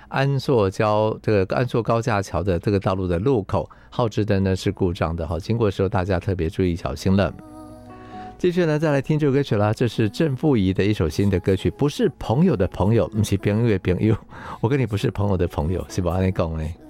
安朔高架桥的这个道路的路口，号志灯呢是故障的，经过的时候大家特别注意小心了。继续呢，再来听这首歌曲啦，这是郑富仪的一首新的歌曲，不是朋友的朋友，不是朋友的朋友，我跟你不是朋友的朋友，是吧？你讲呢？